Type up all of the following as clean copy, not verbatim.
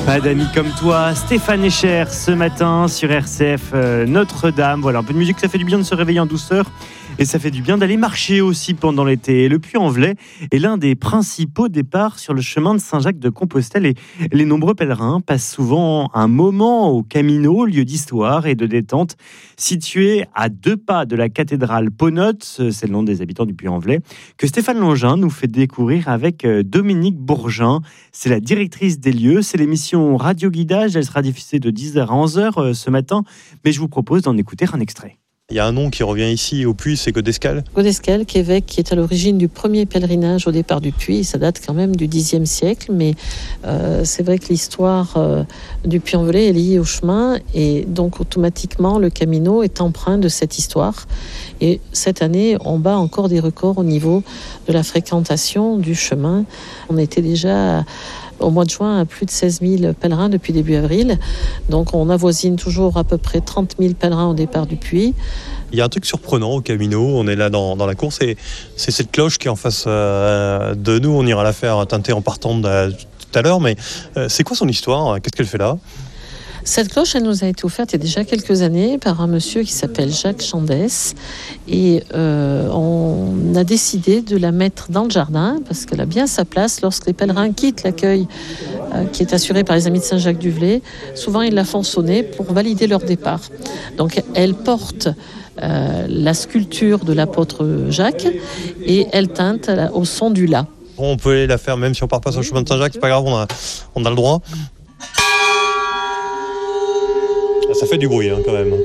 Pas d'amis comme toi, Stéphane Echer ce matin sur RCF Notre-Dame. Voilà, un peu de musique, ça fait du bien de se réveiller en douceur et ça fait du bien d'aller marcher aussi pendant l'été. Le Puy-en-Velay est l'un des principaux départs sur le chemin de Saint-Jacques-de-Compostelle et les nombreux pèlerins passent souvent un moment au Camino, lieu d'histoire et de détente, situé à 2 pas de la cathédrale Pau-Note, c'est le nom des habitants du Puy-en-Velay, que Stéphane Longin nous fait découvrir avec Dominique Bourgin. C'est la directrice des lieux, c'est l'émission Radio Guidage, elle sera diffusée de 10h à 11h ce matin, mais je vous propose d'en écouter un extrait. Il y a un nom qui revient ici au Puy, c'est Godescal. Godescal, évêque qui est à l'origine du premier pèlerinage au départ du Puy. Ça date quand même du Xe siècle, mais c'est vrai que l'histoire du Puy-en-Velay est liée au chemin et donc automatiquement le Camino est empreint de cette histoire. Et cette année, on bat encore des records au niveau de la fréquentation du chemin. On était déjà au mois de juin à plus de 16 000 pèlerins depuis début avril. Donc on avoisine toujours à peu près 30 000 pèlerins au départ du Puy. Il y a un truc surprenant au Camino, on est là dans la course et c'est cette cloche qui est en face de nous. On ira la faire teinter en partant tout à l'heure, mais c'est quoi son histoire ? Qu'est-ce qu'elle fait là ? Cette cloche, elle nous a été offerte il y a déjà quelques années par un monsieur qui s'appelle Jacques Chandès et on a décidé de la mettre dans le jardin parce qu'elle a bien sa place lorsque les pèlerins quittent l'accueil qui est assuré par les Amis de Saint-Jacques-du-Velay. Souvent, ils la font sonner pour valider leur départ. Donc, elle porte la sculpture de l'apôtre Jacques et elle teinte au son du la. On peut la faire même si on part pas sur le chemin de Saint-Jacques, c'est pas grave, on a le droit. Ça fait du bruit quand même.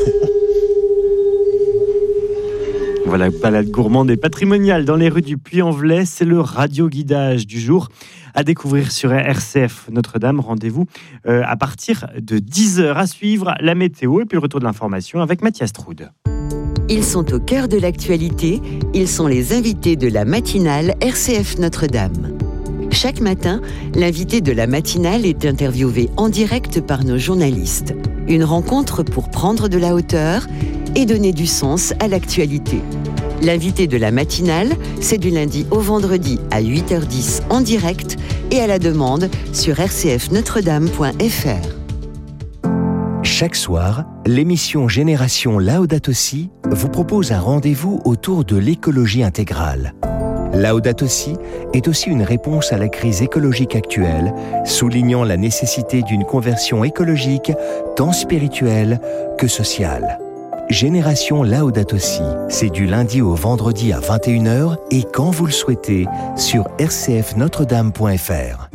Voilà, balade gourmande et patrimoniale dans les rues du Puy-en-Velay, c'est le radio-guidage du jour à découvrir sur RCF Notre-Dame. Rendez-vous à partir de 10h à suivre la météo et puis le retour de l'information avec Mathias Troude. Ils sont au cœur de l'actualité, ils sont les invités de la matinale RCF Notre-Dame. Chaque matin, l'invité de la matinale est interviewé en direct par nos journalistes. Une rencontre pour prendre de la hauteur et donner du sens à l'actualité. L'invité de la matinale, c'est du lundi au vendredi à 8h10 en direct et à la demande sur rcfnotredame.fr. Chaque soir, l'émission Génération Laudato Si vous propose un rendez-vous autour de l'écologie intégrale. Laudato Si est aussi une réponse à la crise écologique actuelle, soulignant la nécessité d'une conversion écologique tant spirituelle que sociale. Génération Laudato Si, c'est du lundi au vendredi à 21h et quand vous le souhaitez sur rcfnotredame.fr.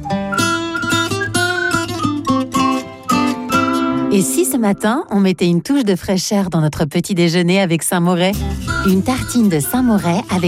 Et si ce matin, on mettait une touche de fraîcheur dans notre petit déjeuner avec Saint-Moret ? Une tartine de Saint-Moret avec